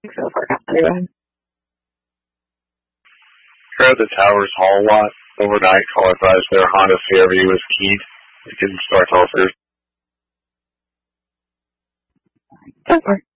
So far, anyway. You're at the Towers Hall lot overnight. Call advised their Honda CRV was keyed. You can start all first. So far.